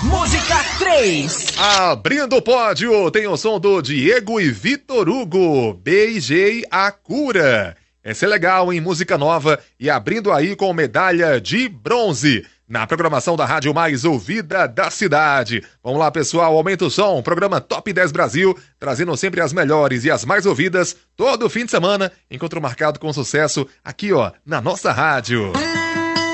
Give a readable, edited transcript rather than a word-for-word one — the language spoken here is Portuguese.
Música 3. Abrindo o pódio, tem o som do Diego e Vitor Hugo, Beijei a Cura. Essa é legal, hein? Música nova e abrindo aí com medalha de bronze na programação da rádio mais ouvida da cidade. Vamos lá, pessoal, aumenta o som, programa Top 10 Brasil, trazendo sempre as melhores e as mais ouvidas todo fim de semana, encontro marcado com sucesso aqui, ó, na nossa rádio.